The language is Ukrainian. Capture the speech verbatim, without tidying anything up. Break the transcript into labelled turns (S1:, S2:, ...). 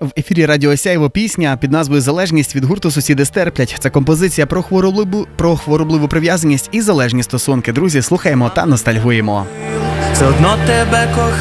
S1: В ефірі Радіо Сяйво пісня під назвою «Залежність» від гурту «Сусіди стерплять». Це композиція про хворобливу, про хворобливу прив'язаність і залежні стосунки. Друзі, слухаємо та ностальгуємо.
S2: Все одно тебе кохаю.